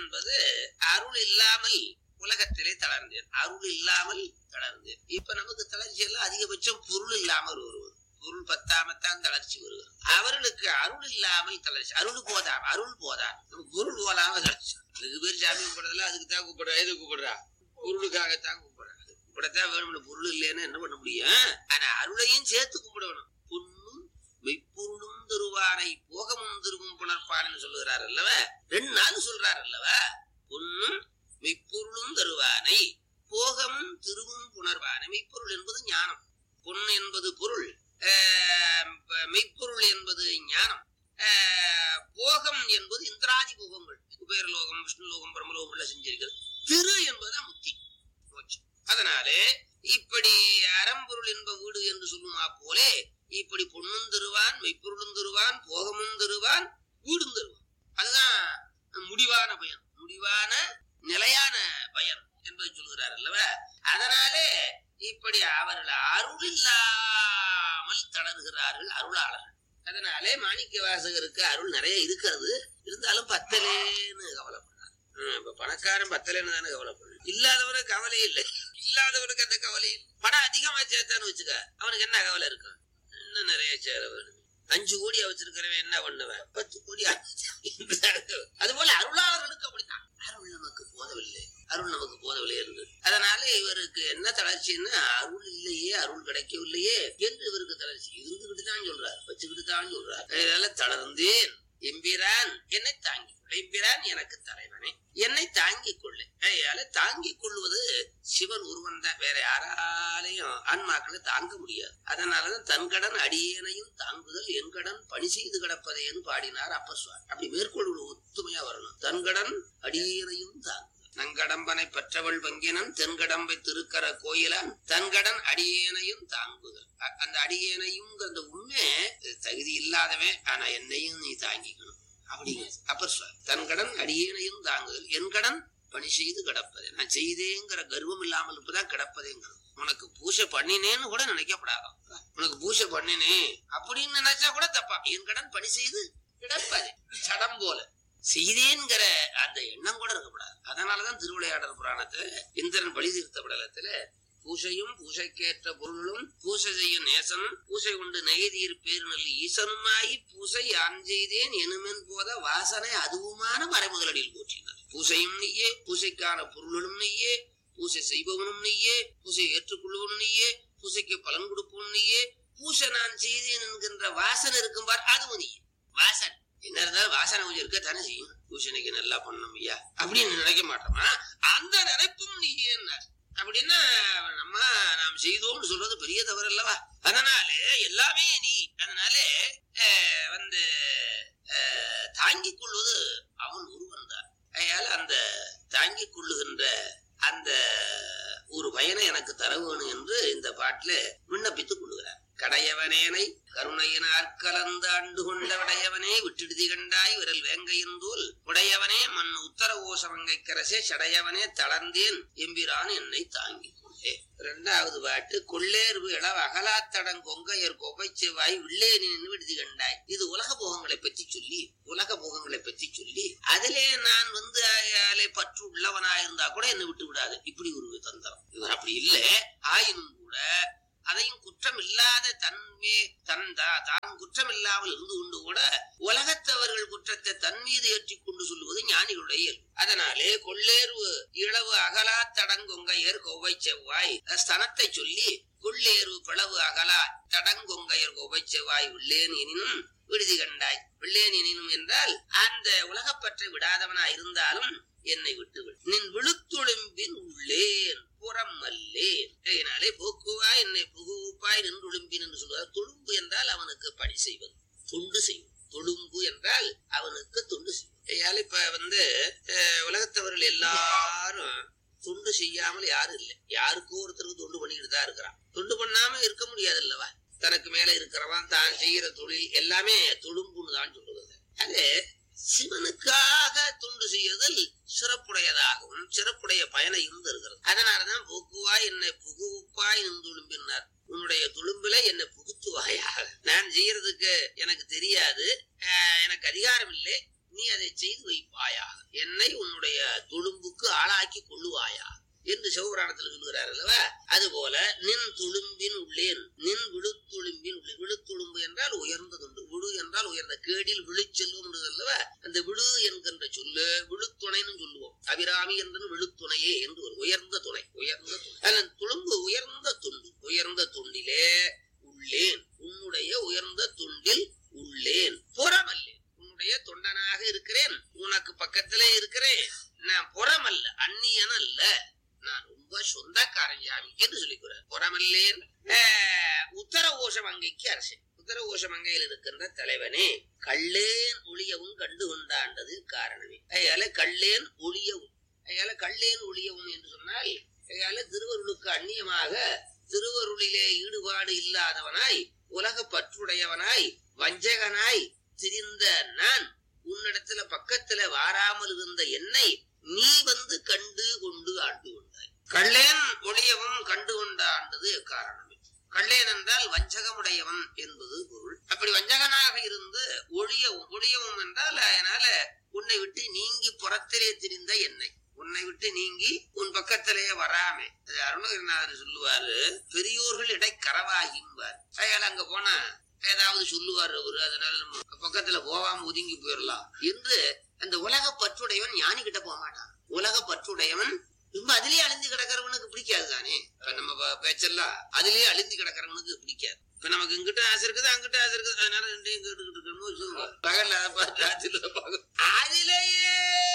என்பது அருள் இல்லாமல் உலகத்திலே தளர்ந்தேன். அருள் இல்லாமல் தளர்ந்தேன். இப்ப நமக்கு தளர்ச்சி எல்லாம் அதிகபட்சம் பொருள் இல்லாமல் வருவது. பொருள் பத்தாமத்தான் தளர்ச்சி வருகிறது. அவர்களுக்கு அருள் இல்லாமல் தளர்ச்சி. அருள் போதாம், அருள் போதா. பொருள் போலாம தளர்ச்சி. வெகு பேர் சாமி கூப்பிடுறதுல அதுக்கு தான் கூப்பிடுறா. எது கூப்பிடுறா? பொருளுக்காகத்தான் கூப்பிடுறா. கூப்பிடத்தான் வேணும். பொருள் இல்லைன்னு என்ன பண்ண முடியும்? ஆனா அருளையும் சேர்த்து கும்பிடணும். பொன்னும் மெய்ப்பொருளும் தருவானை போகமும் திருவும் புணர்ப்பான்னு சொல்லுகிறார் அல்லவா? 2 நாள் சொல்றார் அல்லவா? பொன்னும் மெய்ப்பொருளும் தருவானை போகமும் திருவும் புணர்வானை. மெய்ப்பொருள் என்பது ஞானம், பொன் என்பது பொருள், மெய்ப்பொருள் என்பது ஞானம், போகம் என்பது இந்திராதி போகங்கள். குபேரலோகம், விஷ்ணுலோகம், பிரம்மலோகம் எல்லாம் செஞ்சிருக்கிறது. திரு என்பதுதான் முக்தி, மோட்சம். அதனாலே இப்படி அறம்பொருள் என்ப வீடு என்று சொல்லுமா போலே இப்படி பொன்னும் தருவான், மெய்ப்பொருளும் தருவான், போகமும் தருவான், வீடும் தருவான். அதுதான் முடிவான பயன், முடிவான நிலையான பயன் என்பதை சொல்கிறார் அல்லவா? அதனாலே இப்படி அவர்கள் அருள் இல்லாமல் தளர்கிறார்கள் அருளாளர்கள். அதனாலே மாணிக்க வாசகருக்கு அருள் நிறைய இருக்கிறது, இருந்தாலும் பத்தலேன்னு கவலைப்படுறார். இப்ப பணக்காரன் பத்தலேன்னு தானே கவலைப்படுறான். இல்லாதவனுக்கு கவலை இல்லை. இல்லாதவனுக்கு அந்த கவலை இல்லை. பணம் அதிகமா சேர்த்தான்னு வச்சுக்க, அவனுக்கு என்ன கவலை இருக்கும்? இன்னும் நிறைய சேர வேணும். 5 கோடி வச்சிருக்கிறவன் என்ன பண்ணுவேன்? 10 கோடி. அதுபோல அருளாளர்களுக்கு அப்படித்தான். அருள் நமக்கு போதவில்லை, அருள் நமக்கு போதவில்லை என்று. அதனால இவருக்கு என்ன தளர்ச்சின்னா, அருள் இல்லையே, அருள் கிடைக்கவில்லையே என்று இவருக்கு தளர்ச்சி. இருந்துகிட்டு தான் சொல்றார், வச்சுக்கிட்டு தான் சொல்றார். அதனால தளர்ந்தேன் எம்பிரான் என்னை தாங்கி கொள்ள. எம்பிரான் எனக்கு தலைவனே, என்னை தாங்கிக் கொள்ளு. அதனால தாங்கிக் கொள்வது சிவன் ஒருவன் தான், வேற யாராலையும் ஆன்மாக்களை தாங்க முடியாது. அதனாலதான் தன் கடன் அடியேனையும் தாங்குதல் என் கடன் பணி செய்து கிடப்பதேன்னு பாடினார் அப்பர் சுவாமி. அப்படி மேற்கொள்ள ஒத்துமையா வரணும். தன் கடன் அடியேனையும் தாங்குதல். நங்கடம்பனை பெற்றவள் பங்கினன் தென்கடம்பை திருக்கர கோயிலான் தன்கடன் அடியேனையும் தாங்குதல். அந்த அடியேனையும் அந்த உண்மை தகுதி இல்லாதவன், ஆனா என்னையும் நீ தாங்கிக்கணும் அப்படிங்க அப்பர் சுவாமி. தன்கடன் அடியேனையும் தாங்குதல் என் கடன் பணி செய்து கிடப்பதே. நான் செய்தேங்கிற கர்வம் இல்லாமல் இருப்பதான் கிடப்பதேங்கிறது. உனக்கு பூஜை பண்ணினேன்னு கூட நினைக்கப்படாதான். உனக்கு பூஜை பண்ணினேன் அப்படின்னு நினைச்சா கூட தப்பா. என் கடன் பணி செய்து கிடப்பதே. சடம் போல செய்தேன்கிற அந்த எண்ணம் கூட இருக்கக்கூடாது. அதனாலதான் திருவிளையாடல் புராணத்துல இந்திரன் பலி தீர்த்த படலத்துல பூசையும் பூசைக்கேற்ற பொருளும் பூசை செய்யும் நேசனும் பூசை கொண்டு நெய்தீர் பேரு நல்லி ஈசனுமாயி பூசை யான் செய்தேன் எனுமென் போத வாசனை அதுவுமான மறைமுதலடியில் போற்றினார். பூசையும் நெய்யே, பூசைக்கான பொருளும் நெய்யே, பூசை செய்பவனும் நெய்யே, பூசை ஏற்றுக்கொள்வனும் நெய்யே, பூசைக்கு பலன் கொடுப்பவனும் நெய்யே, பூசை நான் செய்தேன் என்கின்ற வாசனை இருக்கும் பார், அதுவும் நெய்யே. வாசனை என்ன இருந்தாலும் வாசனை கொஞ்சம் இருக்க தானே செய்யும். பூசணைக்கு நல்லா பண்ணணும் ஐயா அப்படின்னு நினைக்க மாட்டோமா? அந்த நினைப்பும் நீ என்ன அப்படின்னா நாம் செய்தோம்னு சொல்றது பெரிய தவறு அல்லவா? அதனாலே எல்லாமே நீ. அதனாலே தாங்கிக் கொள்வது அவன் ஒருவன் தான். அதனால அந்த தாங்கிக் கொள்ளுகின்ற அந்த ஒரு பயனை எனக்கு தர வேணும் என்று இந்த பாட்டுல விண்ணப்பித்துக் கொள்ளுகிறார். கடையவனேனை கருணையினார் கலந்து ஆண்டு கொண்ட விடையவனே விட்டுடுதி கண்டாய் விரல் வேங்கையந்தோல் உடையவனே மண் உத்தர ஓசமங்கை கரசே சடையவனே தளர்ந்தேன் எம்பிரான் என்னை தாங்கி கொண்டே. 2வது பாட்டு கொள்ளேர்வு இளவ அகலாத்தடம் கொங்கையர் கொகை செவ்வாய் உள்ளே நின்று விடுதி கண்டாய். இது உலக போகங்களை பற்றி சொல்லி, உலக போகங்களை பற்றி சொல்லி அதிலே நான் பற்று உள்ளவனா இருந்தா கூட என்ன விட்டு விடாது. இப்படி ஒரு தந்திரம். இவர் அப்படி இல்லை. ஆயினும் கூட அதையும் குற்றம் இல்லாத தான் குற்றம் இல்லாமல் இருந்து கொண்டு கூட உலகத்தவர்கள் குற்றத்தை தன் மீது ஏற்றிக் கொண்டு சொல்லுவது ஞானிகளுடைய இயல்பு. அதனாலே கொள்ளேர்வு இளவு அகலா தடங்கொங்கையர் கொவ்வை செவ்வாய் ஸ்தனத்தை சொல்லி கொள்ளேர்வு பிளவு அகலா தடங்கொங்கையர் கொவ்வை செவ்வாய் உள்ளேன் எனினும் விடுதி கண்டாய். உள்ளேன் எனினும் என்றால் அந்த உலகப்பற்றை விடாதவனா இருந்தாலும் என்னை விட்டுவிடு. நின் விழுத்தொழும்பின் உள்ளேன் புறம் அல்லேன். அதனாலே போக்குவாய் என்னை புகுப்பாய் நின்றுழும்பின் என்று சொல்வார். தொழும்பு என்றால் அவனுக்கு பணி செய்வது, தொண்டு செய்வது. தொழும்பு என்றால் அவனுக்கு தொண்டு செய்வது. இப்ப உலகத்தவர்கள் எல்லாரும் தொண்டு செய்யாமல் யாரும் இல்லை. யாருக்கோ ஒருத்தருக்கு தொண்டு பண்ணிக்கிட்டு தான் இருக்கிறான். தொண்டு பண்ணாம இருக்க முடியாது அல்லவா? தனக்கு மேல இருக்கிறவன் தான் செய்யற தொழில் எல்லாமே தொழும்புன்னு தான் சொல்லுவது. அது சிவனுக்காக தொண்டு செய்வதில் சிறப்புடையதாகவும் சிறப்புடைய பயனையும் தருகிறது. அதனாலதான் போக்குவாய் என்னை புகுப்பாய் நின்றுழும்பினார். உன்னுடைய துளும்பில என்னை புகுத்துவாயாக. நான் செய்யறதுக்கு எனக்கு தெரியாது, எனக்கு அதிகாரம் இல்லை, நீ அதை செய்து வைப்பாயா, என்னை உன்னுடைய துளும்புக்கு ஆளாக்கி கொள்ளுவாயா என்று சிவபுராணத்தில் சொல்லுகிறார் அல்லவா. அதுபோல நின் துளும்பின் உள்ளேன், நின் விழுத்துளும்பின் உள்ளே. விழுத்துளும்பு என்றால் உயர்ந்ததுண்டு, விழு என்றால் உயர்ந்த, கேடில் விழுச்செல்வம் அல்லவா. அந்த விழு என்கின்ற சொல்லு விழுத்துணைன்னு சொல்லுவோம். அபிராமி என்று விழுத்துணையே என்று ஒரு உயர்ந்த துணை, உயர்ந்த துணை. துளும்பு உயர்ந்த துண்டு, உயர்ந்த துண்டிலே உள்ளேன், உன்னுடைய உயர்ந்த துண்டில் உள்ளேன், புறமல்லேன். உன்னுடைய தொண்டனாக இருக்கிறேன், உனக்கு பக்கத்திலே இருக்கிறேன். நான் புறமல்ல, அந்நியன் அல்ல, நான் ரொம்ப சொந்தக்காரன் சாமி என்று சொல்லிக்கிறார். புறமல்லேன். உத்தர கோஷமங்கைக்கு அரசன், உத்தர கோஷமங்கையில் இருக்கின்ற தலைவனே, கள்ளேன் ஒளியவும் கண்டு கொண்டாண்டது காரணமே. அயால கள்ளேன் ஒளியவும், அயால கள்ளேன் ஒளியவும் என்று சொன்னால், அயால திருவருளுக்கு அந்நியமாக திருவருளிலே ஈடுபாடு இல்லாதவனாய், உலக பற்றுடையவனாய், வஞ்சகனாய் திரிந்த நான் உன்னிடத்துல பக்கத்துல வாராமல் இருந்த என்னை நீ வந்து கண்டு கொண்டு ஆண்டு கொண்டாய். கள்ளேன் ஒளியவும் கண்டு கொண்டு ஆண்டது காரணமே. கள்ளேன் என்றால் வஞ்சகமுடையவன் என்பது பொருள். அப்படி வஞ்சகனாக இருந்து ஒளியவும், ஒளியவும் என்றால் அதனால உன்னை விட்டு நீங்கி புறத்திலே திரிந்த என்னை, உன்னை விட்டு நீங்கி உன் பக்கத்திலேயே வராமே. அது அருணகிரிநாதர் சொல்லுவாரு, பெரியோர்கள் இடை கரவாகிம்பார். அதனால அங்க போனா ஏதாவது சொல்லுவார் அவரு, அதனால நம்ம பக்கத்துல போகாம ஒதுங்கி போயிடலாம் என்று. அந்த உலக பற்றுடையவன் ஞானி கிட்ட போக மாட்டான். உலக பற்றுடையவன் ரொம்ப அதிலேயே அழிந்து கிடக்கிறவனுக்கு பிடிக்காது தானே. இப்ப நம்ம பேச்செல்லாம் அதிலேயே அழிந்து கிடக்கிறவனுக்கு பிடிக்காது. இப்ப நமக்கு இங்கிட்ட ஆசை இருக்குது, அங்கிட்ட ஆசை இருக்குது, அதனால ரெண்டையும் கேட்டுக்கிட்டு இருக்கணும். பகல்ல அதை பார்த்து அதிலேயே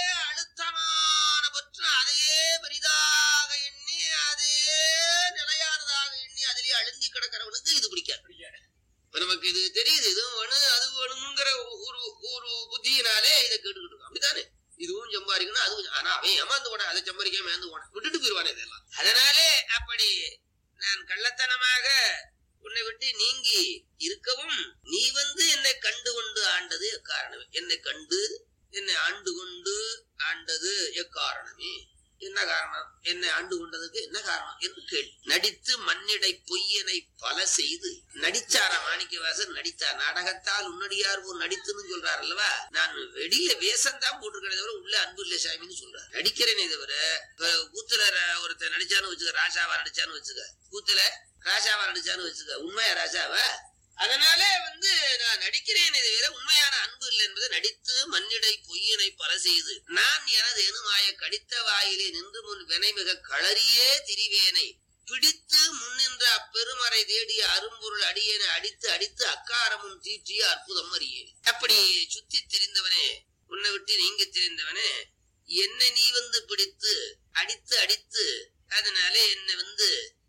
அழுத்தமான பற்று, அதையே பெரிதாக எண்ணி, அதே நிலையானதாக எண்ணி அதிலேயே அழிந்து கிடக்கிறவனுக்கு இது பிடிக்காது. நமக்கு இது தெரியுது, இதுவும் வேணும் அது வேணுங்கிற ஒரு புத்தியினாலே இதை கேட்டுக்கிட்டு இருக்கோம். அப்படித்தானே. இதுவும் சம்பாதிக்கணும், அதுவும். ஆனா அவன் ஏமாந்து போன, அதை சம்பாதிக்காம ஏந்து போன, விட்டுட்டு போயிருவானே இதெல்லாம். அதனாலே அப்படி நான் கள்ளத்தனமாக உன்னை விட்டு நீங்கி இருக்கவும் நீ வந்து என்னை கண்டு கொண்டு ஆண்டது எக்காரணமே. என்னை கண்டு என்னை ஆண்டு கொண்டு ஆண்டது எக்காரணமே. என்ன காரணம்? என்னை ஆண்டு கொண்டதுக்கு என்ன காரணம் என்று கேள்வி. நடித்து மண்ணிடை பொய்யனை பல செய்து நடிச்சாரா மாணிக்கவாசர், நடித்தார். நாடகத்தால் உன்னடியார் ஒரு நடித்துன்னு சொல்றாரு அல்லவா. நான் வெளியில வேஷம்தான் போட்டிருக்கிறத தவிர உள்ள அன்பு இல்லை சாமின்னு சொல்றாரு. நடிக்கிறேனே தவிர கூத்துல ஒருத்தர் நடிச்சான்னு வச்சுக்க, ராசாவா நடிச்சான்னு வச்சுக்க, கூத்துல ராசாவா நடிச்சான்னு வச்சுக்க, உண்மையா ராசாவா? அதனால வந்து நான் நடிக்கிறேன், தவிர உண்மையான அன்பு இல்லை என்பதை நடித்து மண்ணிடை பொய்யினை பல செய்து நான் எனது எனுமாய கடித்த வாயிலே நின்று முன் வினைமிக களறியே திரிவேனை பிடித்து முன்னின்ற அப்பெருமறை தேடிய அரும்பொருள் அடியேனை அடித்து அடித்து அக்காரமும் தீற்றிய அற்புதம் அறியேன். அப்படி சுத்தி திரிந்தவனே, உன்னை விட்டு நீங்க திரிந்தவனே, என்னை நீ வந்து பிடித்து அடித்து அடித்து, அதனால என்னை வந்து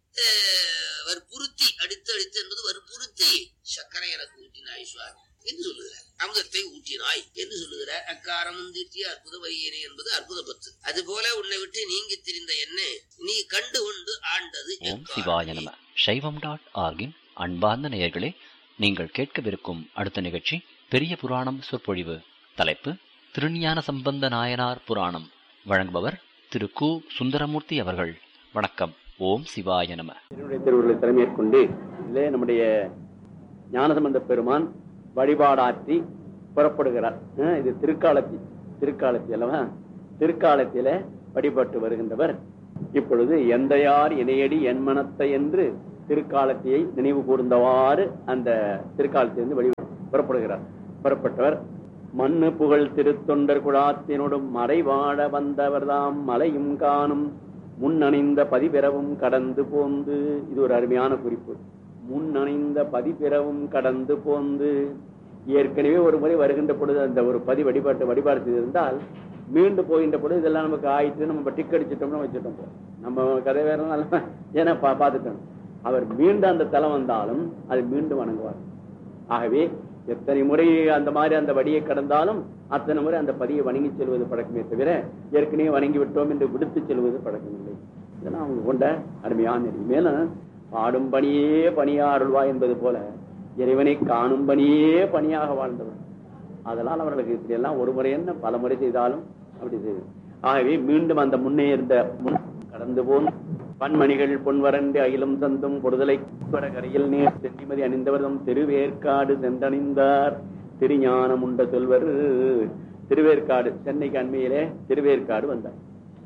வற்புறுத்தி, அடித்து அடித்து என்பது வற்புறுத்தி சர்க்கரை எனக்கு ஊட்டினாய் சுவாமி என்று சொல்லுகிறார். அமுதத்தை ஊட்டினாய் என்று சொல்லுகிறார். அக்காரமும் தீட்டிய அற்புத வரியேனே என்பது அற்புத பத்து. அது போல உன்னை விட்டு நீங்கி திரிந்த என்ன நீ கண்டு கொண்டு ஆண்டது. ஓம் சிவாய நம. சைவம்.org அன்பார்ந்த நேயர்களே, நீங்கள் கேட்கவிருக்கும் அடுத்த நிகழ்ச்சி பெரிய புராணம் சொற்பொழிவு. தலைப்பு திருஞான சம்பந்த நாயனார் புராணம். வழங்குபவர் திரு கு. சுந்தரமூர்த்தி அவர்கள். வணக்கம். ஓம் சிவாய நம. என்னுடைய திருவுருளை தலைமையேற்கொண்டு நம்முடைய ஞானசம்பந்த பெருமான் வழிபாடாற்றி புறப்படுகிறார். இது திருக்காலத்தி அல்லவா. திருக்காலத்தில வழிபட்டு வருகின்றவர். இப்பொழுது எந்தையார் இணையடி என் மனத்தை என்று திருக்காலத்தியை நினைவு கூர்ந்தவாறு அந்த திருக்காலத்திலிருந்து புறப்படுகிறார். புறப்பட்டவர் மண்ணு புகழ் திருத்தொண்டர் குழாத்தினோடும் மறைவாழ வந்தவர்தாம் மலையும் காணும் முன்னணிந்த பதிபெறவும் கடந்து போந்து. இது ஒரு அருமையான குறிப்பு. முன்னணிந்த பதிபெறவும் கடந்து போந்து. ஏற்கனவே ஒரு முறை வருகின்ற பொழுது அந்த ஒரு வழிபாடு செய்திருந்தால் மீண்டும் போகின்ற பொழுது இதெல்லாம் நமக்கு ஆயிட்டு நம்ம டிக் அடிச்சிட்டோம்னு வச்சுட்டோம். நம்ம கதை வேற நல்லா ஏன்னா பார்த்துட்டோம். அவர் மீண்டும் அந்த தலம் வந்தாலும் அது மீண்டும் வணங்குவார். ஆகவே எத்தனை முறை அந்த மாதிரி அந்த வடியை கடந்தாலும் அத்தனை முறை அந்த பதியை வணங்கி செல்வது பழக்கமே தவிர ஏற்கனவே வணங்கி விட்டோம் என்று விடுத்து செல்வது பழக்கமில்லை. இதெல்லாம் அவங்க கொண்ட அருமையான நெறி. மேலும் பாடும் பணியே பணியாருள்வா என்பது போல இறைவனை காணும் பணியே பணியாக வாழ்ந்தவர். அதனால் அவர்களுக்கு இப்படி எல்லாம் ஒரு முறை என்ன பல முறை செய்தாலும் அப்படி செய்து. ஆகவே மீண்டும் அந்த முன்னே இருந்த கடந்து போன் பன்மணிகள் பொன்வரண்டு அகிலும் தந்தும் பொடுதலை கரையில் நீர் சென்னிமதி அணிந்தவர்தம் திருவேற்காடு சென்றணிந்தார் திருஞானம் உண்ட சொல்வர். திருவேற்காடு, சென்னைக்கு அண்மையிலே திருவேற்காடு வந்தார்.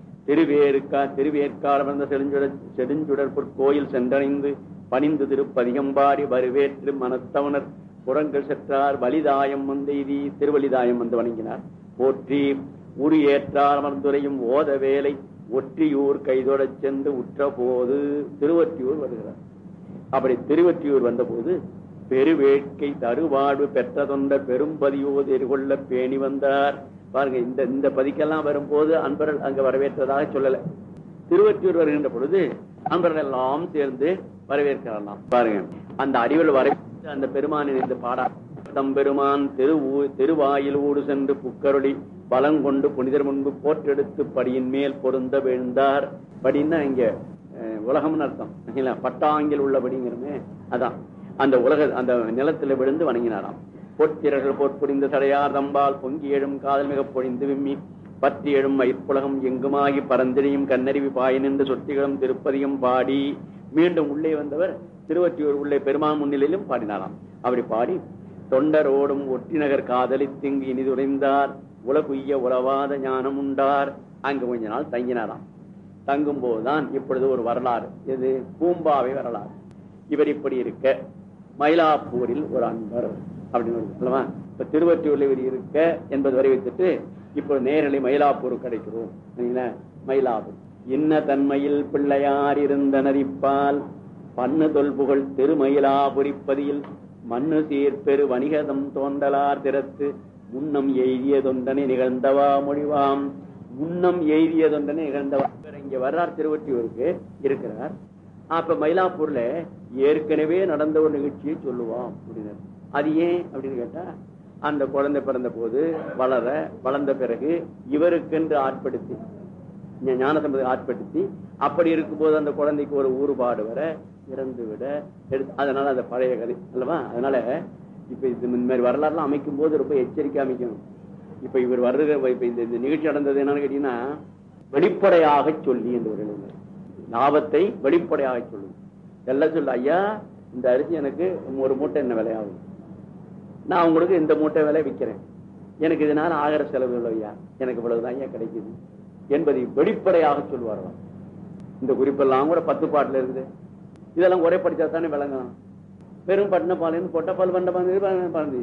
திருவேற்காடு வந்த செடுஞ்சுடர் பொற்கோயில் சென்றடைந்து பணிந்து திருப்பதிகம்பாடி வருவேற்று மனத்தவனர் புறங்கள் செற்றார். வலிதாயம் வந்தெய்தி திருவலிதாயம் வந்து வணங்கினார். போற்றி உரு ஏற்றார் அமர்ந்துரையும் ஓத வேலை ஒற்றியூர் கைதொடச் சென்று உற்ற போது திருவொற்றியூர் வருகிறார். அப்படி திருவொற்றியூர் வந்த போது பெருவேட்கை தருவாழ்வு பெற்ற தொண்டர் பெரும்பதியோடு எதிர்கொள்ள பேணி வந்தார். பாருங்க, இந்த பதிக்கெல்லாம் வரும்போது அன்பர்கள் அங்க வரவேற்றதாக சொல்லல. திருவொற்றியூர் வருகின்ற பொழுது அன்பர்கள் எல்லாம் சேர்ந்து வரவேற்கலாம். பாருங்க, அந்த அறிவில் வரவேற்ற அந்த பெருமானின் இந்த பாடா தம்பெருமான் திருவாயில் ஊடு சென்று புக்கருளி பலங்கொண்டு புனிதர் முன்பு போற்றெடுத்து படியின் மேல் பொருந்த விழுந்தார். படின்னா இங்க உலகம்னு அர்த்தம், பட்டாங்கில் உள்ளபடிங்கிறமே. அதான் அந்த அந்த நிலத்துல விழுந்து வணங்கினாராம். பொற்திரர்கள் போற்புரிந்த சடையார் தம்பால் பொங்கி எழும் காதல் மிக பொழிந்து விம்மி பற்றி எழும் மயிர்ப்புலகம் எங்குமாகி பரந்திரியும் கண்ணறிவி பாயின் என்று சொத்திகளும் திருப்பதியும் பாடி மீண்டும் உள்ளே வந்தவர் திருவொற்றியூர் உள்ளே பெருமான் முன்னிலையிலும் பாடினாராம். அப்படி பாடி தொண்டரோடும் ஒற்றிநகர் காதலித்திங்கு இனிதுரைந்தார். உலகுய்ய உலவாத ஞானம் உண்டார். அங்கு கொஞ்ச நாள் தங்கினாராம். தங்கும் போதுதான் இப்பொழுது ஒரு வரலாறு, இது பூம்பாவை வரலாறு. இவர் இப்படி இருக்க மயிலாப்பூரில் ஒரு அன்பர் அப்படின்னு சொல்லவா. இப்ப திருவொற்றியூர்ல இவர் இருக்க என்பது வரை வைத்துட்டு இப்போ நேரலை மயிலாப்பூர் கிடைக்கிறோம். மயிலாப்பூர் இன்ன தன்மையில் பிள்ளையார் இருந்த நரிப்பால் பண்ணு தொல்புகழ் திருமயிலாபுரிப்பதியில் மண்ணு சீர்பெரு வணிகதம் தோண்டலார் திறத்து முன்னம் எய்திய தொண்டனை நிகழ்ந்தவா மொழிவாம். முன்னம் எய்திய தொண்டனை நிகழ்ந்தவா இங்க வர்றார், திருவொற்றியூருக்கு இருக்கிறார். அப்ப மயிலாப்பூர்ல ஏற்கனவே நடந்த ஒரு நிகழ்ச்சியை சொல்லுவான் அப்படின்னாரு. அது ஏன் அப்படின்னு கேட்டா, அந்த குழந்தை பிறந்த போது வளர்ந்த பிறகு இவருக்கென்று ஆட்படுத்தி ஞானசம்பந்தத்தை ஆட்படுத்தி அப்படி இருக்கும்போது அந்த குழந்தைக்கு ஒரு ஊறுபாடு வர இறந்து விட எடுத்து, அதனால அந்த பழைய கதை அல்லவா. அதனால இப்ப இந்த மாதிரி வரலாறுலாம் அமைக்கும் போது ரொம்ப எச்சரிக்கை அமைக்கணும். இப்ப இவர் வர்ற இப்ப இந்த நிகழ்ச்சி நடந்தது என்னன்னு கேட்டீங்கன்னா, வெளிப்படையாக சொல்லி என்று ஒரு லாபத்தை வெளிப்படையாக சொல்லுங்க. எல்லாம் சொல்லு, ஐயா இந்த அரிசி எனக்கு ஒரு மூட்டை என்ன விலையாகும், நான் உங்களுக்கு இந்த மூட்டை விலை விற்கிறேன், எனக்கு இதனால ஆகிற செலவு இல்லை ஐயா, எனக்கு இவ்வளவுதான் ஐயா கிடைக்குது என்பதை வெளிப்படையாக சொல்வார்களாம். இந்த குறிப்பெல்லாம் கூட 10 பாட்டுல இருக்குது. இதெல்லாம் ஒரே படிச்சா தானே விளங்கலாம். பெரும் பட்டின பாலின்னு போட்டா பல் பண்ட பறந்து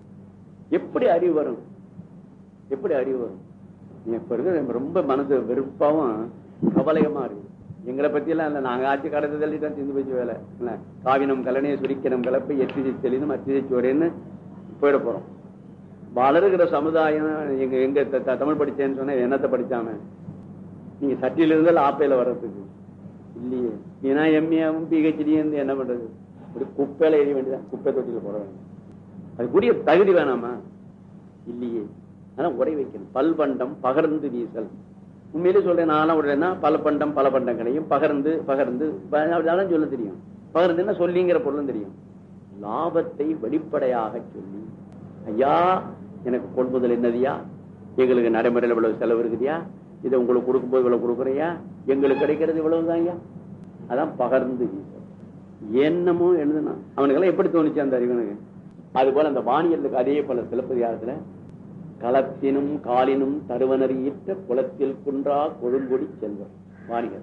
எப்படி அறிவு வரும்? எப்படி அறிவு வரும்? இப்ப இருக்க ரொம்ப மனது வெறுப்பாவும் கவலையமா இருக்கு. எங்களை பத்தி எல்லாம் இல்ல, நாங்க ஆட்சி கடத்தை தள்ளிதான் திந்து போச்சு வேலை. காவினம் கலனையை சுரிக்கணும் கலப்பை எத்திசை தெளினும் அத்திசை சோரேன்னு போயிட போறோம். வளருகிற சமுதாயம் எங்க தமிழ் படிச்சேன்னு சொன்ன என்னத்தை படிச்சாம நீங்க சட்டியில இருந்தாலும் ஆப்பையில வர்றதுக்கு இல்லையே. ஏன்னா எம்ஏவும் பிஹெச்டியும் என்ன பண்றது? ஒரு குப்பையில எரிய வேண்டியதான், குப்பை தொட்டியில போட வேண்டியது. அது கூடிய தகுதி வேணாமா? இல்லையே. அதான் உரை வைக்கணும். பல்பண்டம் பகர்ந்து வீசல். உண்மையிலே சொல்றேன், நானும் உடனே பல பண்டங்களையும் பகர்ந்து அதான் சொல்ல தெரியும். பகர்ந்துன்னா சொல்லிங்கிற பொருளும் தெரியும். லாபத்தை வெளிப்படையாக சொல்லி, ஐயா எனக்கு கொள்முதல் என்னதியா, எங்களுக்கு நடைமுறையில் இவ்வளவு செலவு இருக்குதியா, இதை உங்களுக்கு கொடுக்கும்போது இவ்வளவு கொடுக்குறையா, எங்களுக்கு கிடைக்கிறது இவ்வளவுதான் ஐயா. அதான் பகர்ந்து வீசல். என்னமோ எழுதுனா அவனுக்கெல்லாம் எப்படி தோணுச்சு அந்த அறிவனுக்கு? அது போல அந்த வானியலுக்கு அதே போல சிலப்பதிகாரத்துல களத்தினும் காலினும் தருவனர் ஈற்ற குளத்தில் குன்றா கொழுங்கொடி செல்வர். வாணிகர்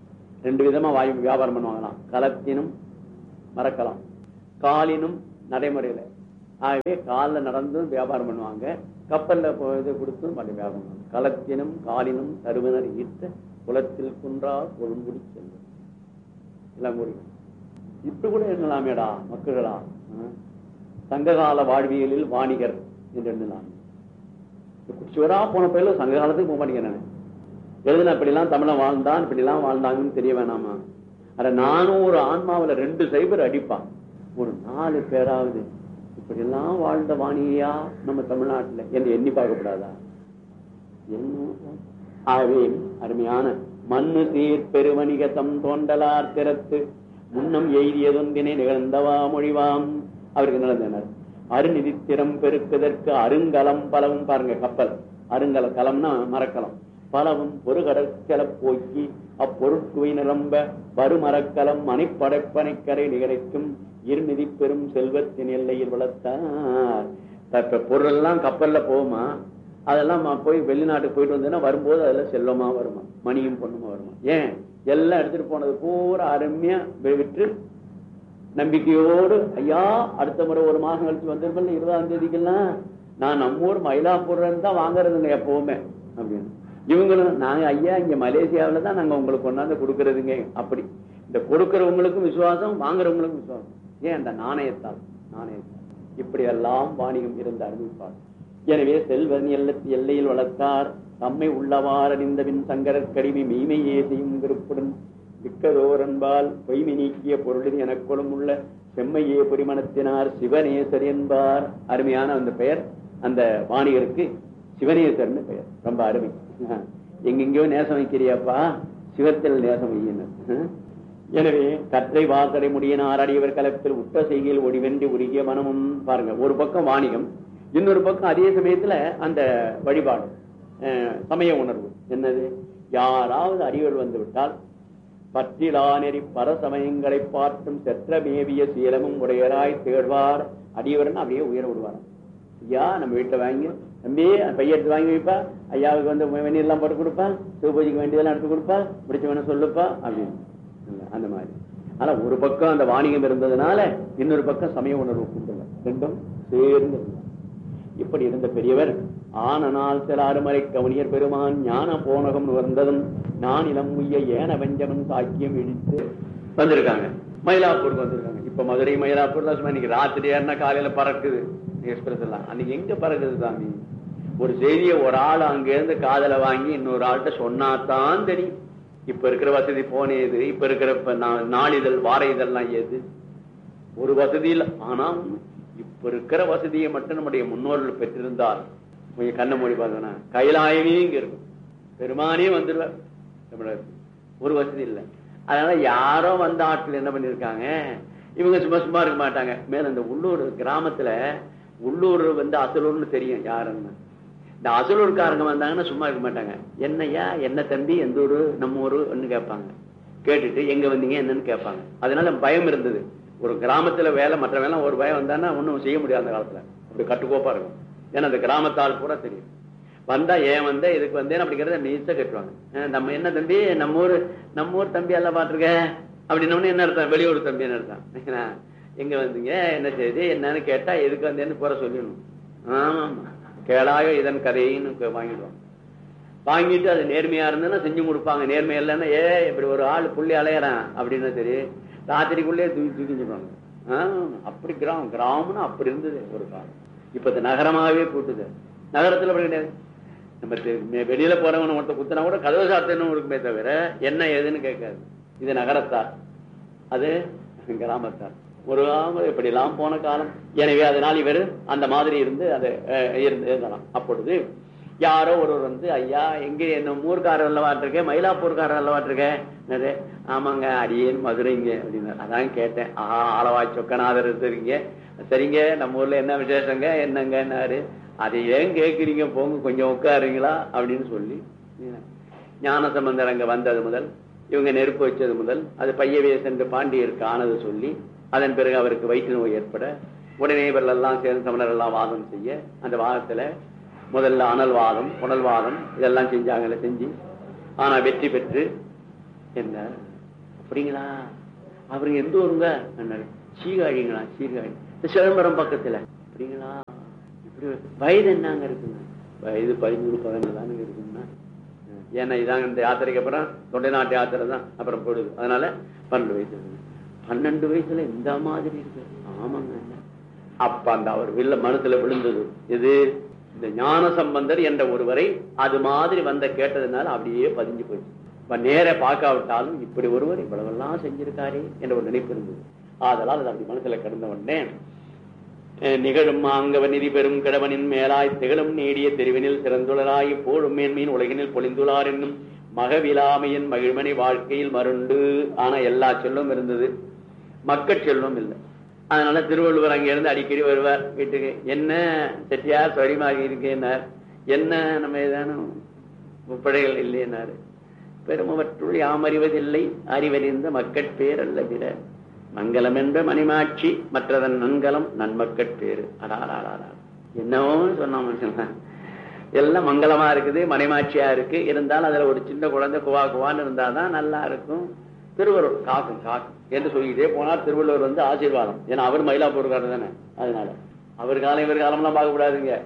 2 விதமா வியாபாரம் பண்ணுவாங்களாம். களத்தினும் மறக்கலாம், காலினும் நடைமுறையில. ஆகவே காலில் நடந்து வியாபாரம் பண்ணுவாங்க, கப்பல்ல இது கொடுத்து மற்ற வியாபாரம் பண்ணுவாங்க. களத்தினும் காலினும் தருவனர் ஈற்ற குளத்தில் குன்றா கொழுங்கொடி செல்வர். எல்லாம் கூடி இப்ப கூட எண்ணலாமேடா மக்களா. சங்ககால வாழ்வியலில் வாணிகர் என்று எண்ணலாம். குச்சிவரா போன பயில சங்க காலத்துக்கு போக மாட்டேங்கிறேன். எழுதுனா இப்படிலாம் தமிழன் வாழ்ந்தான், இப்படிலாம் வாழ்ந்தாங்கன்னு தெரிய வேணாமா? அட நானும் ஒரு ஆன்மாவில 2 சைபர் அடிப்பான். ஒரு 4 பேராவது இப்படிலாம் வாழ்ந்த வாணியா நம்ம தமிழ்நாட்டுல என்று எண்ணி பார்க்கப்படாதா? ஆகவே அருமையான மண்ணு சீர் பெருவணிகத்தம் தோண்டலார் திறத்து முன்னம் எய்தியதொன்றினை நிகழ்ந்தவா மொழிவாம். அவருக்கு நிலந்தனர் அருநிதித்திரம் பெருக்குதற்கு அருங்கலம் பலவும். பாருங்க, கப்பல் அருங்கல கலம்னா மரக்கலம். பலவும் ஒரு கடற்கல போக்கி அப்பொருட்குவை நிரம்ப வருமரக்கலம் மணிப்படைப்பனைக்கரை நிகழ்க்கும் இருநிதி பெரும் செல்வத்தின் எல்லையில் வளர்த்தார். பொருள் எல்லாம் கப்பல்ல போகுமா? அதெல்லாம் போய் வெளிநாட்டுக்கு போயிட்டு வந்தேன்னா வரும்போது அதெல்லாம் செல்வமா வருமா, மணியும் பொண்ணுமா வருமா. ஏன் எல்லாம் எடுத்துட்டு போனது பூரா அருமையா விற்று நம்பிக்கையோடு, ஐயா அடுத்த முறை ஒரு மாசம் கழிச்சு வந்திருப்பேன் 20ஆம் தேதிக்கெல்லாம் நான் நம்ம ஊர் மயிலாப்பூர்ல தான் வாங்குறதுங்க எப்பவுமே அப்படின்னு. இவங்களும் நாங்க ஐயா இங்க மலேசியாவில தான் நாங்க உங்களுக்கு கொண்டாந்து கொடுக்கறதுங்க. அப்படி இந்த கொடுக்கறவங்களுக்கும் விசுவாசம், வாங்குறவங்களுக்கும் விசுவாசம். ஏன் அந்த நாணயத்தால் இப்படி எல்லாம் வாணிகம் இருந்த அறிவிப்பார். எனவே செல்வன் எல்லையில் வளர்த்தார் தம்மை உள்ளவாறு அறிந்தபின் சங்கரர் கடிமை மெய்மையே செய்யும் விருப்புடன் மிக்கதோரன்பால் பொய்மை நீக்கிய பொருளின் எனக்குளும் உள்ள செம்மையே பொறிமணத்தினார் சிவநேசர் என்பார். அருமையான அந்த பெயர் அந்த வாணிகருக்கு சிவநேசர்னு பெயர். ரொம்ப அருமை. எங்கெங்கயோ நேசம் வைக்கிறியாப்பா, சிவத்தில் நேசம் வையினர். எனவே கற்றை வாக்கடை முடியினார் அடியவர் கலத்தில் உற்ற செய்கையில் ஒடிவென்றி உருகிய மனமும். பாருங்க, ஒரு பக்கம் வாணிகம், இன்னொரு பக்கம் அதே சமயத்துல அந்த வழிபாடு, சமய உணர்வு. என்னது, யாராவது அறிவர் வந்து விட்டால் பற்றிலா நெறி பரசமயங்களை பார்த்தும் செற்ற மேவிய சீலமும் உடையராய் தேழ்வார். அடியவர்னு அப்படியே உயர விடுவார். ஐயா நம்ம வீட்டுல வாங்கி தம்பி பைய எடுத்து வாங்கி வைப்பா, ஐயாவுக்கு வந்து வெந்நீர் எல்லாம் போட்டு கொடுப்பா, சிவபூஜைக்கு வேண்டியதெல்லாம் எடுத்து கொடுப்பா, முடிச்ச வேணும் சொல்லுப்பா அப்படின்னு. அந்த மாதிரி. ஆனா ஒரு பக்கம் அந்த வாணிகம் இருந்ததுனால இன்னொரு பக்கம் சமய உணர்வு கொண்டுள்ள ரெண்டும் சேர்ந்து. இப்படி இருந்த பெரியவர் ஆனனால் சிலாறுமலை கவனியர் பெருமான் ஞான போனகம் வந்ததும் நான் இளம் உய்ய ஏன வெஞ்சமன் சாக்கியம் இழித்து வந்திருக்காங்க. மயிலாப்பூருக்கு வந்திருக்காங்க. இப்ப மதுரை மயிலாப்பூர்ல சும்மா இன்னைக்கு ராத்திரி ஏறினா காலையில பறக்குது எக்ஸ்பிரஸ் எல்லாம். அன்னைக்கு எங்க பறக்குது சாமி? ஒரு செய்தியை ஒரு ஆள் அங்க இருந்து காதல வாங்கி இன்னொரு ஆள்கிட்ட சொன்னாதான் தெரியும். இப்ப இருக்கிற வசதி போனே இது, இப்ப இருக்கிற நாளிதழ் வார இதெல்லாம் ஏது, ஒரு வசதி இல்லை. ஆனா இப்ப இருக்கிற வசதியை மட்டும் நம்முடைய முன்னோர்கள் பெற்றிருந்தால் கொஞ்சம் கண்ண மூடி பார்த்தோம்னா கைலாயமே இங்க இருக்கும், பெருமானே வந்துடுவார். ஒரு வசதி இல்லை. அதனால யாரோ வந்த ஆட்கள் என்ன பண்ணிருக்காங்க, இவங்க சும்மா சும்மா இருக்க மாட்டாங்க. மேல இந்த உள்ளூர் கிராமத்துல, உள்ளூர் வந்து அசலூர்னு தெரியும் யாருன்னு. இந்த அசலூர்காரங்க வந்தாங்கன்னா சும்மா இருக்க மாட்டாங்க. என்னையா, என்ன தம்பி, எந்த ஊரு, நம்ம ஊருன்னு கேட்பாங்க. கேட்டுட்டு எங்க வந்தீங்க என்னன்னு கேட்பாங்க. அதனால பயம் இருந்தது. ஒரு கிராமத்துல வேலை, மற்ற வேலை ஒரு பயம் வந்தான்னா ஒன்னும் செய்ய முடியாது அந்த காலத்துல. அப்படி கட்டுக்கோப்பா இருக்கும். ஏன்னா அந்த கிராமத்தால் கூட தெரியும். வந்தா ஏன் வந்த, இதுக்கு வந்தேன் அப்படிங்கறத நீச்ச கட்டுவாங்க. நம்ம என்ன தம்பி, நம்ம ஊர் தம்பி எல்லாம் பாத்துருக்க அப்படின்னு என்ன அர்த்தம், வெளியூர் தம்பின்னு அர்த்தம். எங்க வந்தீங்க, என்ன செய்தி, என்னன்னு கேட்டா எதுக்கு வந்தேன்னு போற சொல்லிடணும். ஆமா, கேளாக இதன் கதைன்னு வாங்கிடுவாங்க. வாங்கிட்டு அது நேர்மையா இருந்ததுன்னா செஞ்சு கொடுப்பாங்க. நேர்மையா இல்லைன்னா இப்படி ஒரு ஆள் புள்ளி அலையறான் அப்படின்னு தெரியும், ராத்திரிக்குள்ளே தூக்கி செஞ்சுப்பாங்க. அப்படி கிராமம்னு அப்படி இருந்தது ஒரு காலம். இப்ப இந்த நகரமாவே கூட்டுது. நகரத்துல அப்படி கிடையாது. நம்ம வெளியில போறவங்க ஒருத்த குத்தினா கூட கதவு சாத்தணும் இருக்குமே தவிர என்ன ஏதுன்னு கேட்காது. இது நகரத்தார், அது கிராமத்தார். ஒரு இப்படி எல்லாம் போன காலம். எனவே அதனால் இவர் அந்த மாதிரி இருந்து அதை இருந்தலாம். அப்பொழுது யாரோ ஒருவர் வந்து, ஐயா எங்க என்ன ஊர்காரர் அல்லவாட்டிருக்கேன், மயிலாப்பூர்காரர் அல்லவாட்டிருக்கேன். ஆமாங்க, அடியேன் மதுரைங்க அப்படின்னு. அதான் கேட்டேன். ஆளவாய் சொக்கநாதர் இருக்கிறீங்க, சரிங்க, நம்ம ஊர்ல என்ன விசேஷங்க, என்னங்கன்னாரு. அதை ஏன் கேட்குறீங்க, போங்க கொஞ்சம் உட்காருங்களா அப்படின்னு சொல்லி, ஞானசம்பந்தர் அங்க வந்தது முதல், இவங்க நெருப்பு வச்சது முதல், அது பையவே சென்று பாண்டியருக்கு ஆனது சொல்லி, அதன் பிறகு அவருக்கு வயிற்று நோய் ஏற்பட உடனே இவர்கள் எல்லாம் சேர்ந்து சமணர் எல்லாம் வாதம் செய்ய, அந்த வாதத்துல முதல்ல அனல் வாதம், புனல் வாதம் இதெல்லாம் செஞ்சாங்கல்ல, செஞ்சு ஆனா வெற்றி பெற்று. என்ன அப்படிங்களா, அவருக்கு எந்த ஊருங்க, சீர்காழிங்களா, சீர்காழி சிதம்பரம் பக்கத்துல. அப்படிங்களா, இப்படி வயது என்னங்க இருக்குங்க, வயது 13-14 தானே இருக்குன்னா. ஏன்னா இதாங்க இந்த யாத்திரைக்கு அப்புறம் தொண்டை நாட்டு யாத்திரை தான் அப்புறம் போடுது. அதனால 12 வயசு. 12 வயசுல இந்த மாதிரி இருக்கு. ஆமாங்க. அப்ப அந்த அவர் மனசுல விழுந்தது இது, இந்த ஞான சம்பந்தர் என்ற ஒருவரை அது மாதிரி வந்த கேட்டதுனால அப்படியே பதிஞ்சு போச்சு. இப்ப நேர பார்க்காவிட்டாலும் இப்படி ஒருவர் இவ்வளவெல்லாம் செஞ்சிருக்காரே என்ற ஒரு நினைப்பு இருந்தது. ஆதலால் அது அப்படி மனசுல கடந்த உடனே நிகழும் ஆங்கவ நிதி பெறும் கிழவனின் மேலாய் திகழும் நீடிய தெரிவினில் சிறந்துளராய் போழும் மேன்மையின் உலகினில் பொழிந்துள்ளார் என்னும் மகவிலாமையின் மகிழ்மணி வாழ்க்கையில் மருண்டு. ஆனா எல்லா செல்வம் இருந்தது, மக்கள் செல்வம் இல்லை. அதனால திருவள்ளுவர் அங்க இருந்து அடிக்கடி வருவார் வீட்டுக்கு. என்ன செட்டியார் சௌரியமாக இருக்கேன்னார். என்ன நம்ம ஏதானும் முப்படைகள் இல்லைன்னாரு. பெருமவற்றுள் யாம் அறிவதில்லை, அறிவறிந்த மக்கட் பேர் அல்ல பிற மங்களம் என்ற மணிமாட்சி மற்றதன் நன்கலம் நன்மக்கட் பேரு. அடாராடா என்னவோ சொன்ன மனுஷன். எல்லாம் மங்களமா இருக்குது, மனைமாட்சியா இருக்கு. இருந்தாலும் அதுல ஒரு சின்ன குழந்தை குவா குவான்னு இருந்தாதான் நல்லா இருக்கும். திருவள்ளுவர் காக்கும் காக்கும் என்று சொல்லிக்கிட்டே போனார். திருவள்ளுவர் வந்து ஆசீர்வாதம். ஏன்னா அவர் மயிலாப்பூர்காரர் தானே. அதனால அவர் காலம் இவர் காலம் எல்லாம் பார்க்க கூடாதுங்க.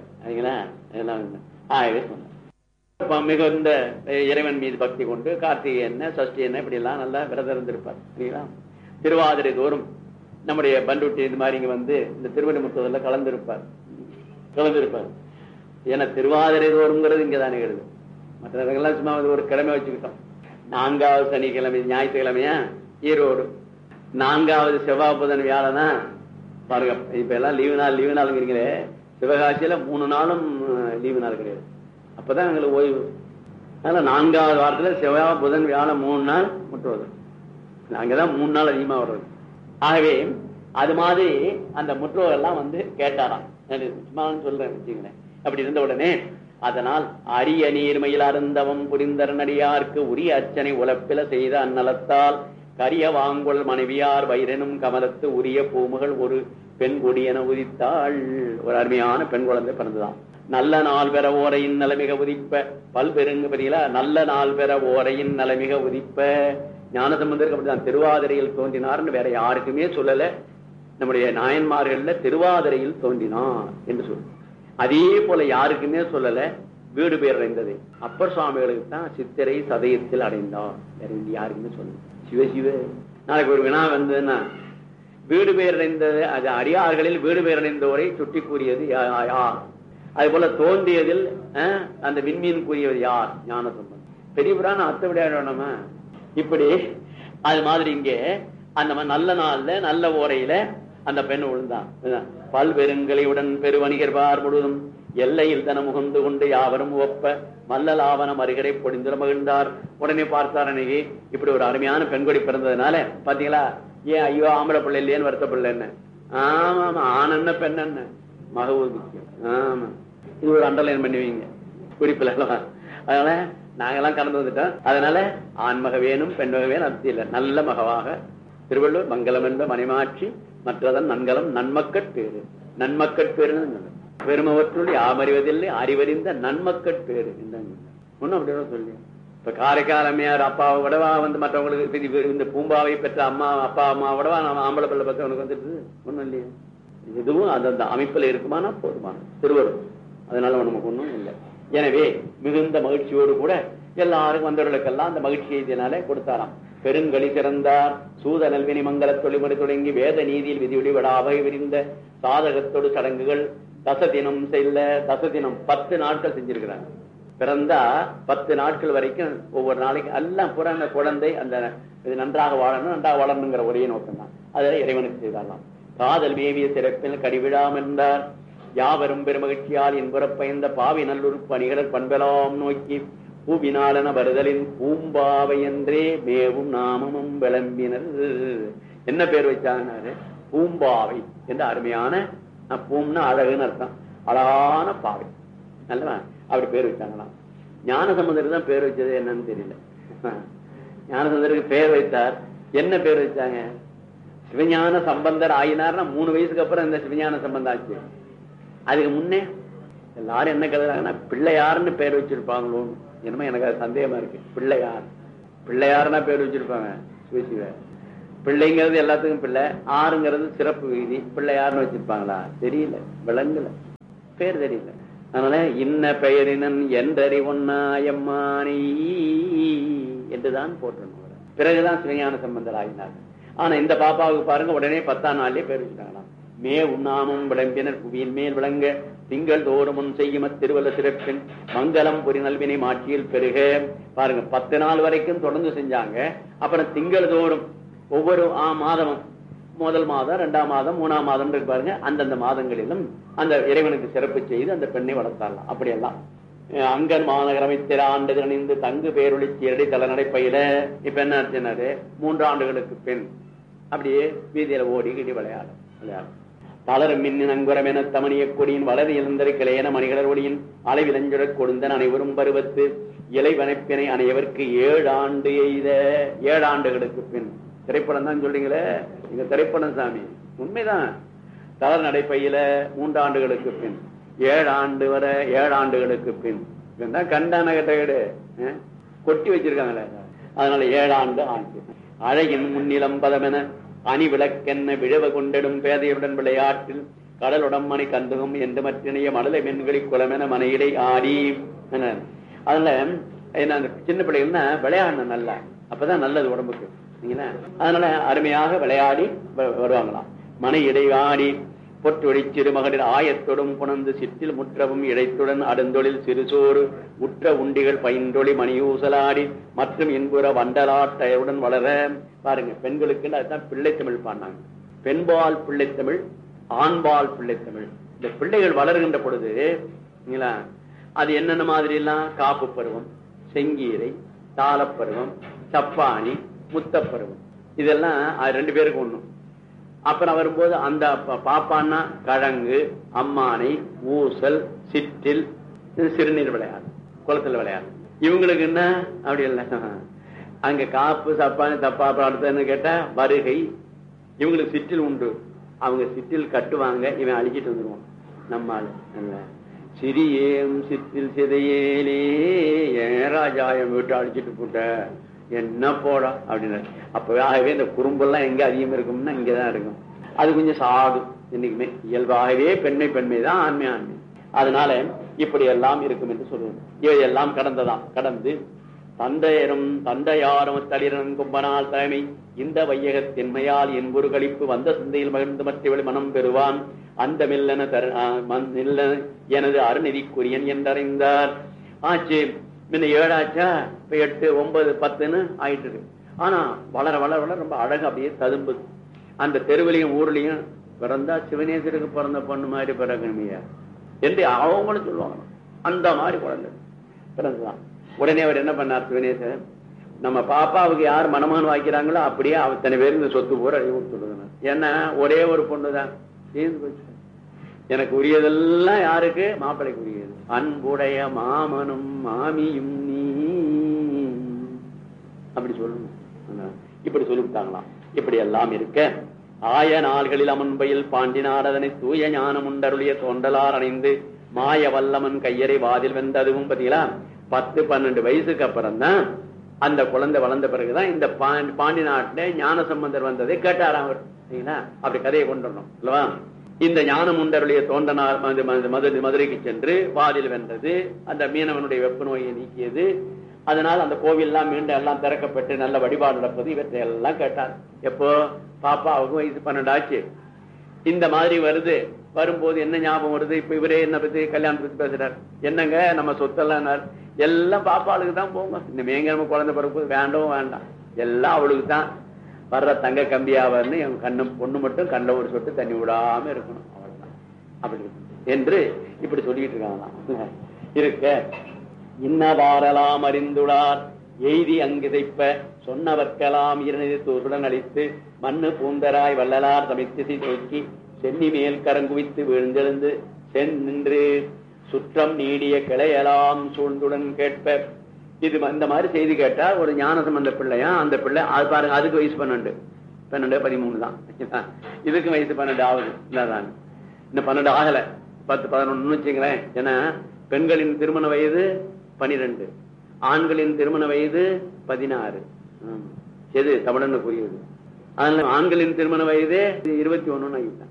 மிகுந்த இறைவன் மீது பக்தி கொண்டு கார்த்திகை என்ன சஷ்டி என்ன இப்படி எல்லாம் நல்லா விரதம் இருந்திருப்பார். சரிங்களா? திருவாதிரை தோறும் நம்முடைய பண்டுட்டி இந்த மாதிரி இங்க வந்து இந்த திருவண்ணாமலை கலந்திருப்பார். ஏன்னா திருவாதிரை தோறுங்கிறது இங்கதானே எழுது. மற்ற இடங்கள்லாம் சும்மா ஒரு கிழமை வச்சுக்கிட்டோம். 4வது சனிக்கிழமை ஞாயிற்றுக்கிழமையா ஈரோடு, 4வது செவ்வாய் புதன் வியாழனா பாருங்க. இப்ப எல்லாம் லீவு நாளுங்கிறீங்களே, சிவகாசியில 3 நாளும் லீவு நாள் கிடையாது. அப்பதான் எங்களுக்கு ஓய்வு. அதனால 4வது வாரத்துல செவ்வாய் புதன் வியாழன் 3 நாள் மட்டும் வரும். அங்கதான் 3 நாள் அதிகமா வர்றது. ஆகவே அது மாதிரி அந்த முற்றோர் எல்லாம் வந்து கேட்டாராம். சொல்றேன் வச்சுங்களேன். அப்படி இருந்த உடனே அதனால் அரிய நீர்மையில் அருந்தவம் புரிந்தர் நடிகார்க்கு உரிய அர்ச்சனை உழப்பில செய்த அந்நலத்தால் கரிய வாங்கொள் மனைவியார் வைரனும் கமலத்து உரிய பூமுகள் ஒரு பெண் கொடி என உதித்தாள். ஒரு அருமையான பெண் குழந்தை பிறந்துதான். நல்ல நாள் பெற ஓரையின் நலமிக உதிப்ப பல்பெருங்கு பெரியல நல்ல நாள் பெற ஓரையின் நலமிக உதிப்ப. ஞானசம்பந்தருக்கு அப்படிதான் திருவாதிரையில் தோன்றினார்னு வேற யாருக்குமே சொல்லல. நம்முடைய நாயன்மார்கள்ல திருவாதிரையில் தோன்றினார் என்று சொல்லு. அதே போல யாருக்குமே சொல்லல வீடு பேர் அடைந்தது. அப்பர் சுவாமிகளுக்கு தான் சித்திரை சதயத்தில் அடைந்தார். வேற யாருக்குமே சொல்லல. சிவசிவ நாளைக்கு ஒரு வினா வந்ததுன்னா வீடு பேர் அடைந்தது அது அடியார்களில் வீடு பேர் அடைந்தவரை சுட்டி கூறியது யார்? அது போல தோன்றியதில் அந்த விண்மீன் கூறியவர் யார்? ஞானசம்பந்தர். பெரிய புராண அத்த விடையாடணுமா? இப்படி அது மாதிரி இங்கே அந்த நல்ல நாள்ல நல்ல ஓரையில அந்த பெண் விழுந்தான். பல்பெருங்களையுடன் பெருவணிகர் பார் முழுதும் எல்லையில் தன முகந்து கொண்டு யாவரும் ஒப்ப மல்லலாவனம் அருகரை பொடிந்துல மகிழ்ந்தார். உடனே பார்த்தார் அன்னைக்கு இப்படி ஒரு அருமையான பெண்கொடி பிறந்ததுனால பாத்தீங்களா, ஏன் ஐயோ ஆம்பளை பிள்ளை இல்லையேன்னு வருத்தப்படல. என்ன ஆமா ஆமா ஆண் என்ன பெண் என்ன மகவு முக்கியம். ஆமா இது ஒரு அண்டர்லைன் பண்ணுவீங்க குறிப்பில். அதனால நாங்கெல்லாம் கடந்து வந்துட்டோம். அதனால ஆண்மக வேணும் பெண்மக வேணும் அது இல்லை. நல்ல மகவாக திருவள்ளுவர் மங்களம் என்ப மனைமாட்சி மற்றதன் நன்கலம் நன்மக்கட்பேறு. நன்மக்கட்பேறு பெருமவற்றுள் யாமறிவதில்லை அறிவறிந்த நன்மக்கட்பேறு ஒன்னும் அப்படியே சொல்லி. இப்ப காரைக்கால் அம்மையார் அப்பாவை விடவா வந்து மற்றவங்களுக்கு இந்த பூம்பாவை பெற்ற அம்மா அப்பா அம்மா விடவா நம்ம ஆம்பளை பிள்ளை பக்கம் அவனுக்கு வந்துட்டு ஒண்ணும் இல்லையா? எதுவும் அந்த அமைப்புல இருக்குமானா போதுமான திருவள்ளுவர். அதனால நமக்கு ஒண்ணும் இல்லை. எனவே மிகுந்த மகிழ்ச்சியோடு கூட எல்லாருக்கும் வந்தவர்களுக்கெல்லாம் அந்த மகிழ்ச்சி செய்தினாலே கொடுத்தாராம். பெருங்கலி சிறந்தார் சூத நல்வினி மங்கள தொழில்முறை தொடங்கி வேத நீதியில் விதியுடி விடாவை விரிந்த சாதகத்தோடு சடங்குகள் தசதினம் செய்யல. தசதினம் 10 நாட்கள் செஞ்சிருக்கிறாங்க. பிறந்தா 10 நாட்கள் வரைக்கும் ஒவ்வொரு நாளைக்கு எல்லாம் புறாங்க குழந்தை அந்த இது நன்றாக வாழணுங்கிற ஒரே நோக்கம் தான். அதில் இறைவனுக்கு செய்தாரலாம். காதல் மேவிய சிறப்பில் கடிவிழாம் என்றார். யாவரும் பெருமகிழ்ச்சியால் இன்புறப்பயந்த பாவி நல்லுறுப்பு அணிகர் பண்பெலாம் நோக்கி பூவினாலன வருதலின் பூம்பாவை என்றே மேவும் நாமமும் விளம்பினர். என்ன பேர் வச்சாங்கன்னாரு பூம்பாவை என்ற அருமையான பூம்னா அழகுன்னு அர்த்தம். அழகான பாவை நல்லவா அப்படி பேர் வச்சாங்களாம். ஞானசம்பந்தருக்கு தான் பேர் வச்சது என்னன்னு தெரியல. ஞானசம்பந்தருக்கு பேர் வைத்தார். என்ன பேர் வச்சாங்க? சிவஞான சம்பந்தர் ஆயினார்னா 3 வயசுக்கு அப்புறம் இந்த சிவஞான சம்பந்தம் ஆச்சு. அதுக்கு முன்னே எல்லாரும் என்ன கருதுறாங்கன்னா பிள்ளையாருன்னு பேர் வச்சிருப்பாங்களோன்னு. என்னமோ எனக்கு அது சந்தேகமா இருக்கு. பிள்ளையாருன்னா பேர் வச்சிருப்பாங்க. சிவசிவ பிள்ளைங்கிறது எல்லாத்துக்கும் பிள்ளை, ஆறுங்கிறது சிறப்பு விதி. பிள்ளையாருன்னு வச்சிருப்பாங்களா தெரியல, விளங்கல, பேர் தெரியல. அதனால இன்ன பெயரினன் என்றறிவொன்னாயம்மானி என்றுதான் போட்டணும். பிறகுதான் சிவஞான சம்பந்தர் ஆகினார். ஆனா இந்த பாப்பாவுக்கு பாருங்க உடனே 10ஆம் நாள்லயே பேர் வச்சுட்டாங்களாம். மே உண்ணாமும் விளம்பினர் புவியின் மேல் விளங்க திங்கள் தோறுமுன் செய்யும் திருவள்ள சிறப்பின் மங்களம் புரி நல்வினை மாட்சியில் பெருக. பாருங்க 10 நாள் வரைக்கும் தொடர்ந்து செஞ்சாங்க. அப்புறம் திங்கள் தோறும் ஒவ்வொரு மாதமும் முதல் மாதம் 2ஆம் மாதம் 3ஆம் மாதம் இருக்கு பாருங்க. அந்தந்த மாதங்களிலும் அந்த இறைவனுக்கு சிறப்பு செய்து அந்த பெண்ணை வளர்த்தாரலாம். அப்படியெல்லாம் அங்கன் மாநகரமை திற ஆண்டுகள் அணிந்து தங்கு பேரொழி சீரடி தலைநடை பயில. இப்ப என்ன ஆச்சுனாரு 3 ஆண்டுகளுக்கு பெண் அப்படியே வீதியில ஓடி கிடி விளையாடும். தளரும் மின்னின் அங்குரம் என தமணிய கொடியின் வலது இழந்தரு கிளையன மணிகளர் ஒளியின் அளவிலஞ்சுடற் கொடுந்தன் அனைவரும் பருவத்து இலை வனைப்பினை அனைவருக்கு 7 ஆண்டு எய்த. 7 ஆண்டுகளுக்கு பின் திரைப்படம் தான் சொல்றீங்களே இங்க திரைப்படம் சாமி உண்மைதான். தளர் நடைப்பையில 3 ஆண்டுகளுக்கு பின் 7 ஆண்டு வரை 7 ஆண்டுகளுக்கு பின் கண்டான கட்டகடு கொட்டி வச்சிருக்காங்களே, அதனால 7 ஆண்டு ஆண்டு. அழகின் முன்னிலம் பதமென அணி விளக்கென்ன விழவ கொண்டிடும் பேதையுடன் விளையாட்டில் கடலுடம்மணி கந்துகம் என்று மற்றினைய மடலை மென்களி குளமென மனையிடை ஆடி. அதனால என்ன, அந்த சின்ன பிள்ளைகள்னா விளையாடணும் நல்லா, அப்பதான் நல்லது உடம்புக்கு. அதனால அருமையாக விளையாடி வருவாங்களாம். மனை இடை ஆடி பொற்றொடி சிறு மகளிர் ஆயத்தொடும் புணர்ந்து சிற்றில் முற்றவும் இடைத்துடன் அடுந்தொழில் சிறுசோறு உற்ற உண்டிகள் பைந்தொழி மணியூசலாடி மற்றும் இன்புற வண்டலாட்டையுடன் வளர. பாருங்க, பெண்களுக்கு அதுதான் பிள்ளைத்தமிழ் பாடினாங்க. பெண்பால் பிள்ளைத்தமிழ், ஆண்பால் பிள்ளைத்தமிழ். இந்த பிள்ளைகள் வளர்கின்ற பொழுது அது என்னென்ன மாதிரி எல்லாம், காப்பு பருவம், செங்கீரை, தாளப்பருவம், சப்பானி, முத்தப்பருவம், இதெல்லாம் 2 பேருக்கு ஒண்ணும். அப்புறம் வரும்போது அந்த பாப்பான்னா கழங்கு, அம்மானை, ஊசல், சிற்றில், சிறுநீர் விளையாடு, குளத்துல விளையாடு. இவங்களுக்கு என்ன அப்படி இல்லை, அங்க காப்பு சப்பானி தப்பா. அப்புறம் அடுத்தன்னு கேட்டா வருகை. இவங்களுக்கு சிற்றில் உண்டு, அவங்க சிற்றில் கட்டுவாங்க, இவன் அழிச்சிட்டு வந்துருவான். நம்மால் சிறியேம் சிற்றில் சிதையேலே ஏராஜாயம் விட்டு அழிச்சிட்டு போட்ட என்ன போடா அப்படின்னு. அப்பவே ஆகவே இந்த குறும்பெல்லாம் எங்க அதிகம் இருக்கும்னா இங்கதான் இருக்கும். அது கொஞ்சம் சாது என்னைக்குமே இயல்பாகவே பெண்மை தான், ஆண்மை. அதனால இப்படி எல்லாம் இருக்கும் என்று சொல்லுவோம். இவையெல்லாம் கடந்து தந்தையாரும் தளிரன் கும்பனால் தலைமை இந்த வையகத்தின்மையால் என்பொரு கழிப்பு வந்த சிந்தையில் மகிழ்ந்து மற்றவள் மனம் பெறுவான். அந்த மில்லன எனது அருநிதிக்குரியன் என்றறிந்தார். ஆச்சு, முன்ன 7 ஆச்சா, இப்ப 8, 9, 10 ஆயிட்டு இருக்கு. ஆனா வளர வளர வளர ரொம்ப அழகு அப்படியே ததும்புது. அந்த தெருவிலையும் ஊர்லயும் பிறந்தா சிவனேசருக்கு பிறந்த பொண்ணு மாதிரி பிறகுமையா என்று அவங்களும் சொல்லுவாங்க. அந்த மாதிரி குழந்தை பிறந்துதான். உடனே அவர் என்ன பண்ணார் சிவனேசர், நம்ம பாப்பாவுக்கு யார் மணமகன் வாய்க்கிறாங்களோ அப்படியே அத்தனை பேர் இந்த சொத்து போற அறிவு கொடுத்துடுறாங்க. ஏன்னா ஒரே ஒரு பொண்ணுதான் சேர்ந்து போச்சு. எனக்கு உரியதெல்லாம் யாருக்கு, மாப்பிள்ளைக்கு உரியது. அன்புடைய மாமனும் மாமியும் நீ அப்படி சொல்லணும். இப்படி சொல்லிவிட்டாங்களாம். இப்படி எல்லாம் இருக்க ஆய நாள்களில் அமன்பையில் பாண்டி நாடதனை தூய ஞானம் உண்டருளிய தோண்டலார் அணைந்து மாய வல்லமன் கையறை வாதில் வெந்ததுவும் பார்த்தீங்களா. 10-12 வயசுக்கு அப்புறம் தான் அந்த குழந்தை வளர்ந்த பிறகுதான் இந்த பாண்டி நாட்டுல ஞான சம்பந்தர் வந்ததை கேட்டாராம் அவர். அப்படி கதையை கொண்டு வரணும் அல்லவா. இந்த ஞானம் உண்டருடைய தோண்டனார் மதுரைக்கு சென்று வாதில் வென்றது, அந்த மீனவனுடைய வெப்ப நோயை நீக்கியது. அதனால் அந்த கோவில் எல்லாம் மீண்டும் எல்லாம் திறக்கப்பட்டு நல்ல வழிபாடு நடப்பது, இவற்றை எல்லாம் கேட்டார். எப்போ பாப்பாவுக்கும் வயசு 12 ஆச்சு. இந்த மாதிரி வருது. வரும்போது என்ன ஞாபகம் வருது, இப்ப இவரே என்ன பத்தி கல்யாணத்தை பத்தி பேசுறாரு. என்னங்க நம்ம சொத்தெல்லாம் எல்லாம் பாப்பாளுக்கு தான் போங்க, இந்த மேங்க நம்ம குழந்தை பிறப்பு வேண்டாம், எல்லாம் அவளுக்கு தான். வர்ற தங்க கம்பியாவன்னு என் கண்ணு பொண்ணு மட்டும் கண்ட ஒரு சொட்டு தண்ணி விடாம இருக்கணும், அவள்தான் அப்படி என்று இப்படி சொல்லிட்டு இருக்காங்களாம். இருக்க இன்னவாரெல்லாம் அறிந்துள்ளார் எய்தி அங்கிதைப்ப சொன்னவர்க்கெல்லாம் இருநதி தூசுடன் அளித்து மண்ணு பூந்தராய் வள்ளலார் தமிழ்த்திசை நோக்கி சென்னி மேல் கரங்குவித்து விழுந்தெழுந்து சென்று சுற்றம் நீடிய கிளையலாம் சூழ்ந்துடன் கேட்ப. இது இந்த மாதிரி செய்தி கேட்டா ஒரு ஞானசம் அந்த பிள்ளையா, அந்த பிள்ளை அது பாருங்க, அதுக்கு வயசு 12, 13 தான். இதுக்கு வயசு 12 ஆகுது. இல்லதான் இந்த 12 ஆகல, 10-11 வச்சுங்களேன். ஏன்னா பெண்களின் திருமண வயது 12, ஆண்களின் திருமண வயது 16. எது தமிழனுக்குரியது. அதனால ஆண்களின் திருமண வயது 21 ஆகிட்டான்.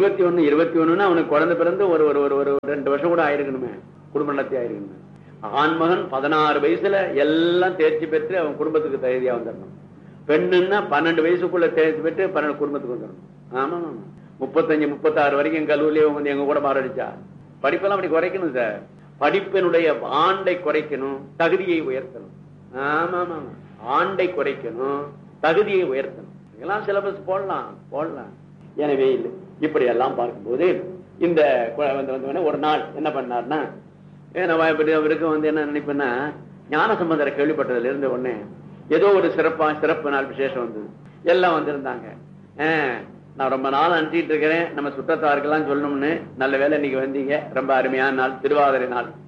21 அவனுக்கு குழந்தை பிறந்து ஒரு 2 வருஷம் கூட ஆயிருக்கணுமே, குடும்ப நடத்தி ஆயிருக்கணுமே. ஆண்மகன் 16 வயசுல எல்லாம் தேர்ச்சி பெற்று அவன் குடும்பத்துக்கு தகுதியா வந்துடணும். பெண்ணுன்னா 12 வயசுக்குள்ள தேர்ச்சி பெற்று 12 குடும்பத்துக்கு வந்துடணும். ஆமா, 35-36 வரைக்கும் கல்லூரியிலே வந்து எங்க கூட மாரடிச்சா. படிப்பெல்லாம் அப்படி குறைக்கணும் சார். படிப்பினுடைய ஆண்டை குறைக்கணும், தகுதியை உயர்த்தணும். ஆமா, ஆண்டை குறைக்கணும், தகுதியை உயர்த்தணும். இதெல்லாம் சிலபஸ் போடலாம். எனவே இல்லை. இப்படி எல்லாம் பார்க்கும்போது இந்த ஒரு நாள் என்ன பண்ணார்னா, அவருக்கு வந்து என்ன நினைப்பேன்னா, ஞான சம்பந்தரை கேள்விப்பட்டதுல இருந்து உடனே ஏதோ ஒரு சிறப்பு நாள் விசேஷம் வந்தது. எல்லாம் வந்திருந்தாங்க. நான் ரொம்ப நாள் அனுப்பிட்டு இருக்கிறேன், நம்ம சுற்றத்தாருக்கெல்லாம் சொல்லணும்னு. நல்ல வேலை இன்னைக்கு வந்தீங்க, ரொம்ப அருமையான நாள், திருவாதிரை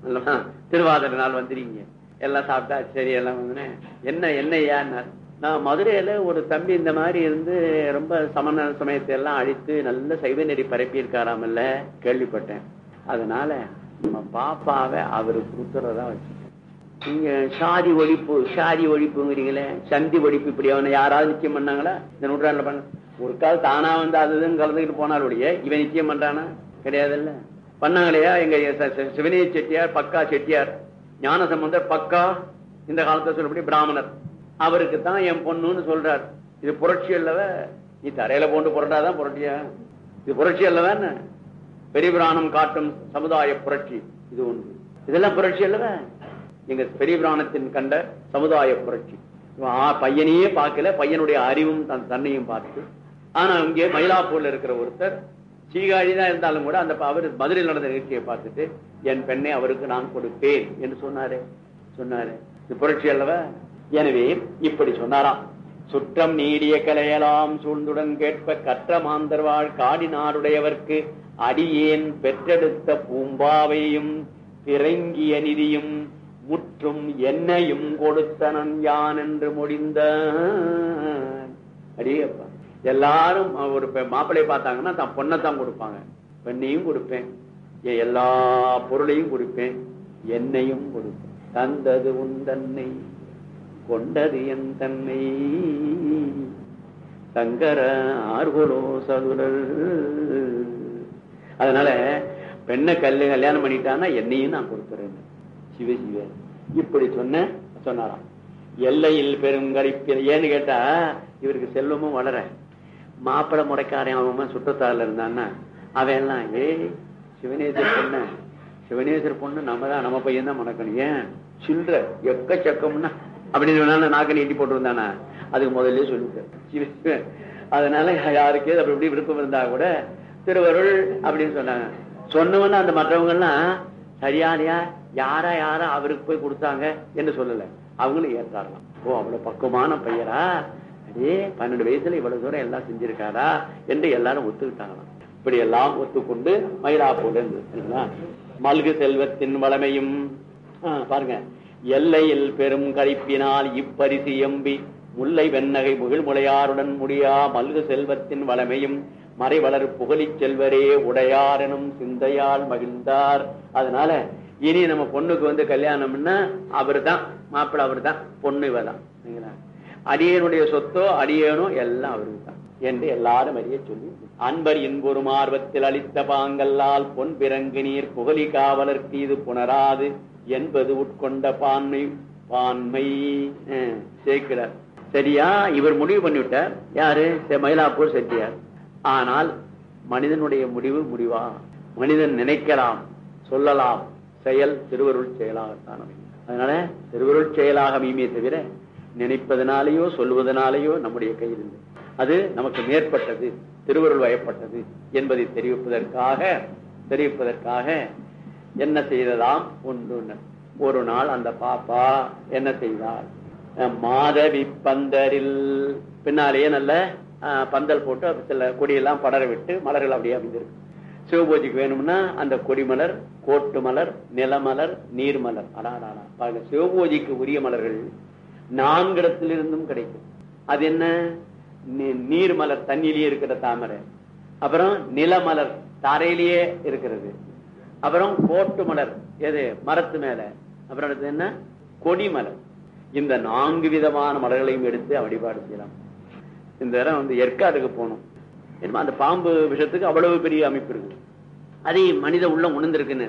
நாள் வந்துருக்கீங்க. எல்லாம் சாப்பிட்டா சரி, எல்லாம் வந்து என்ன ஏன்னார். நான் மதுரையில ஒரு தம்பி இந்த மாதிரி இருந்து ரொம்ப சமண சமயத்தை எல்லாம் அழித்து நல்ல சைவ நெறி பரப்பி இருக்காராமல்ல, கேள்விப்பட்டேன். அதனால நம்ம பாப்பாவை அவருக்கு கொடுத்துறதா வச்சுக்க. நீங்க சாதி ஒழிப்புங்கிறீங்களே, சந்தி ஒழிப்பு இப்படி அவனை யாராவது நிச்சயம் பண்ணாங்களா இந்த நூற்றாண்டுல? பண்ண ஒரு கால் தானா வந்து அதுதான் கலந்துக்கிட்டு போனாலுடைய இவன் நிச்சயம் பண்றானா? கிடையாதுல்ல. பண்ணாங்களையா? எங்க சிவனேய செட்டியார் பக்கா செட்டியார், ஞானசம்பந்தர் பக்கா இந்த காலத்தை சொல்லப்படி பிராமணர், அவருக்கு தான் என் பொண்ணுன்னு சொல்றார். இது புரட்சி அல்லவ? நீ தரையில போட்டு புரட்டாதான் புரட்சியா? இது புரட்சி அல்லவா? பெரிய பிராணம் காட்டும் சமுதாய புரட்சி இது ஒன்று. இதெல்லாம் புரட்சி அல்லவ? எங்க பெரிய பிராணத்தின் கண்ட சமுதாய புரட்சி. பையனையே பார்க்கல, பையனுடைய அறிவும் தன்னையும் பார்த்து. ஆனா இங்கே மயிலாப்பூர்ல இருக்கிற ஒருத்தர் சீகாழி தான் இருந்தாலும் கூட அந்த அவர் மதுரையில் நடந்த நிகழ்ச்சியை பார்த்துட்டு என் பெண்ணை அவருக்கு நான் கொடுப்பேன் என்று சொன்னாரு. இது புரட்சி அல்லவா? எனவே இப்படி சொன்னாராம். சுற்றம் நீடிய கலையலாம் சூழ்ந்துடன் கேட்ப கற்ற மாந்தர்வாள் காடி நாடுடையவர்க்கு அடியேன் பெற்றெடுத்த பூம்பாவையும் பிறங்கிய நிதியும் முற்றும் என்னையும் கொடுத்தனன் யான் என்று முடிந்த. அடியப்பா, எல்லாரும் ஒரு மாப்பிள்ளை பார்த்தாங்கன்னா தான் பொண்ணைத்தான் கொடுப்பாங்க. பெண்ணையும் கொடுப்பேன், எல்லா பொருளையும் கொடுப்பேன், என்னையும் கொடுப்பேன். தந்தது உன் தன்னை கொண்டது என் தன்னை சங்கர ஆர்வலோ சதுரர். அதனால பெண்ணை கல்யாணம் பண்ணிட்டான்னா என்னையும் நான் கொடுத்துறேன். சிவ இப்படி சொன்னாராம். எல்லையில் பெருங்கரிப்பில். ஏன்னு கேட்டா இவருக்கு செல்வமும் வளர, மாப்பிளை முறைக்காரன் அவன் சுற்றத்தாறுல இருந்தான்னா அவன் எல்லாம் சிவனேஸ்வர் பொண்ணு நம்ம தான், நம்ம பையன் தான் மணக்கணும். ஏன் சில்ற எக்கச்சக்கம்னா அப்படின்னு நாக்க நீட்டி போட்டு இருந்தானா அதுக்கு முதல்ல சொல்லிட்டேன். அதனால யாருக்கே அப்படி இப்படி விருப்பம் இருந்தா கூட திருவருள் அப்படின்னு சொன்னாங்க. சொன்னவன்னா அந்த மற்றவங்க எல்லாம் சரியானியா யாரா அவருக்கு போய் கொடுத்தாங்க என்று சொல்லல, அவங்களும் ஏற்றாரலாம். ஓ அவ்வளவு பக்குவமான பையரா, அதே 12 வயசுல இவ்வளவு தூரம் எல்லாம் செஞ்சிருக்காரா என்று எல்லாரும் ஒத்துக்கிட்டாங்களாம். இப்படி எல்லாம் ஒத்துக்கொண்டு மயிலாப்பூர்ல இருந்து மல்கு செல்வத்தின் வளமையும் பாருங்க. எல்லையில் பெரும் கரிப்பினால் இப்பரிசு எம்பி முல்லை வெண்ணகை முகிழ்முளையாருடன் முடியா மல்கு செல்வத்தின் வளமையும் மறைவளர் புகழி செல்வரே உடையார் எனும் சிந்தையால் மகிழ்ந்தார். அதனால இனி நம்ம பொண்ணுக்கு வந்து கல்யாணம்னா அவரு தான் மாப்பிள்ளை, அவரு தான் பொண்ணு, இவதான். அடியனுடைய சொத்தோ அடியேனோ எல்லாம் அவருக்கு தான் என்று எல்லாரும் அறிய சொல்லி அன்பர் இன்பொரு ஆர்வத்தில் அளித்த பாங்கல்லால் பொன் பிறங்கு நீர் புகழி காவலர்க்கு இது புணராது என்பது உட்கொண்ட பான்மை சேர்க்கிறார். சரியா? இவர் முடிவு பண்ணிவிட்டார். யாரு? மயிலாப்பூர் செட்டியார். ஆனால் மனிதனுடைய முடிவா? மனிதன் நினைக்கலாம், சொல்லலாம், செயல் திருவருள் செயலாகத்தான். அதனால திருவருள் செயலாக மீமே தவிர நினைப்பதனாலேயோ சொல்வதனாலேயோ நம்முடைய கையில் இல்லை. அது நமக்கு மேற்பட்டது, திருவருள் வயப்பட்டது என்பதை தெரிவிப்பதற்காக என்ன செய்ததாம்? ஒரு நாள் அந்த பாப்பா என்ன செய்தார்? மாதவி பந்தரில் பின்னாலேயே நல்ல பந்தல் போட்டு சில கொடியெல்லாம் படர விட்டு மலர்கள் அப்படியே அமைந்திருக்கு. சிவபூஜைக்கு வேணும்னா அந்த கொடிமலர், கோட்டு மலர், நிலமலர், நீர்மலர். பாருங்க, சிவபூஜைக்கு உரிய மலர்கள் 4 இடத்திலிருந்தும் கிடைக்கும். அது என்ன? நீர்மலர் தண்ணியிலேயே இருக்கிற தாமரை, அப்புறம் நிலமலர் தரையிலேயே இருக்கிறது, அப்புறம் கோட்டு மலர் எது மரத்து மேல, அப்புறம் அடுத்து என்ன? கொடிமலர். இந்த 4 விதமான மலர்களையும் எடுத்து வழிபாடு செய்யலாம். இந்த இடம் வந்து ஏற்காடுக்கு போகணும். அந்த பாம்பு விஷத்துக்கு அவ்வளவு பெரிய அமைப்பு இருக்கு. அதை மனித உள்ளம் உணர்ந்திருக்குன்னு